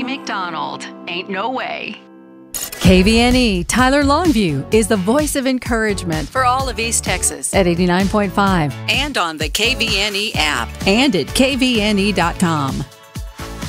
McDonald. Ain't no way. KVNE Tyler Longview is the voice of encouragement for all of East Texas at 89.5 and on the KVNE app and at kvne.com.